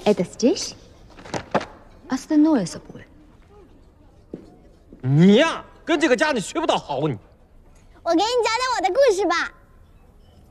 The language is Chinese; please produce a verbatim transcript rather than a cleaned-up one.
Это здесь? Остальное забудь. 你呀，跟这个家你学不到好你。 我给你讲讲我的故事吧。